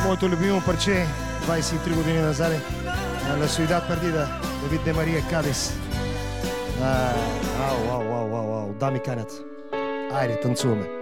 моето любимо парче 23 години назад. La ciudad perdida, Давид де Мария Кадис. Ау, ау, ау, ау, ау, да ми канят. Айде, танцуваме.